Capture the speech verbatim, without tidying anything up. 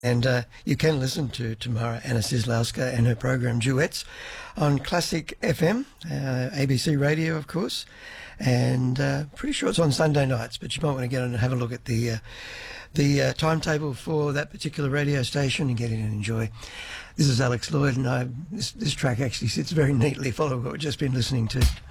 And uh, you can listen to Tamara Anastasilowska and her program Duets on Classic F M, uh, A B C Radio, of course, and uh, pretty sure it's on Sunday nights, but you might want to get on and have a look at the uh, the uh, timetable for that particular radio station and get in and enjoy. This is Alex Lloyd, and I, this, this track actually sits very neatly following what we've just been listening to.